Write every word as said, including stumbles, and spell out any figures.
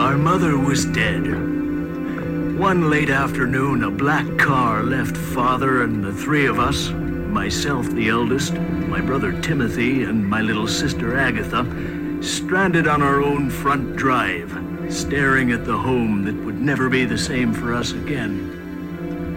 Our mother was dead. One late afternoon, a black car left Father and the three of us, myself the eldest, my brother Timothy, and my little sister Agatha, stranded on our own front drive, staring at the home that would never be the same for us again.